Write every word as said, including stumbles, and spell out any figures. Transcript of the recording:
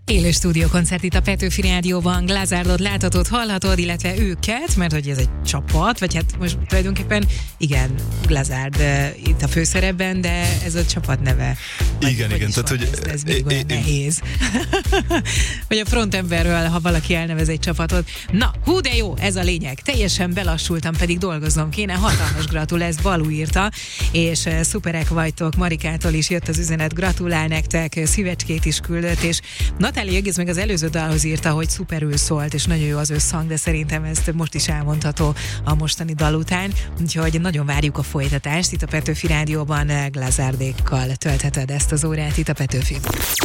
Élő stúdiókoncert itt a Petőfi Rádióban, Glazárdot láthatod, hallhatod, illetve őket, mert hogy ez egy csapat, vagy hát most tulajdonképpen igen, Glazárd uh, itt a főszerepben, de ez a csapat neve. Vagy, igen, igen. Tehát, hogy ez, ez még olyan nehéz. Vagy a frontemberről, ha valaki elnevez egy csapatot. Na, hú de jó, ez a lényeg. Teljesen belassultam, pedig dolgoznom kéne. Hatalmas gratul, ez Balú írta, és uh, szuperek vagytok. Marikától is jött az üzenet, gratulál nektek, szívecskét is küldött, és Natália egész meg az előző dalhoz írta, hogy szuperül szólt, és nagyon jó az összhang, de szerintem ez most is elmondható a mostani dal után. Úgyhogy nagyon várjuk a folytatást. Itt a Petőfi Rádióban Glazárdékkal töltheted ezt az órát itt a Petőfi.